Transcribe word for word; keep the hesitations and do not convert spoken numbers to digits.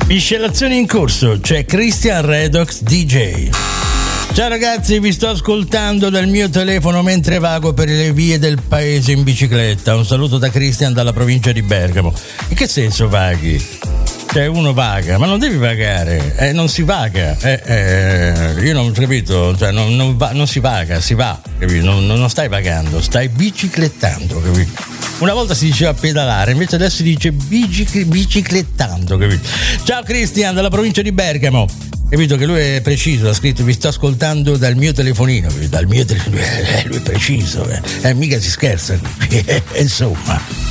Miscelazione in corso, c'è Christian Redox D J. Ciao ragazzi, vi sto ascoltando dal mio telefono mentre vago per le vie del paese in bicicletta. Un saluto da Christian dalla provincia di Bergamo. In che senso vaghi? Cioè uno vaga, ma non devi vagare, eh, non si vaga, eh, eh, io non ho capito, cioè non, non, va, non si vaga, si va, capito? Non, non stai vagando, stai biciclettando, capito? Una volta si diceva pedalare, invece adesso si dice bicic- biciclettando, capito? Ciao Christian dalla provincia di Bergamo. Capito che lui è preciso, ha scritto vi sto ascoltando dal mio telefonino, dal mio telefonino, eh, lui è preciso, eh, eh mica si scherza, insomma.